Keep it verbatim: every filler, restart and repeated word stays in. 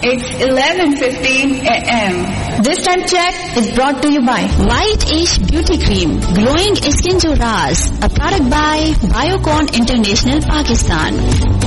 It's eleven fifteen a m This time check is brought to you by White Ash Beauty Cream, Glowing Skin to Ras, a product by Biocon International, Pakistan.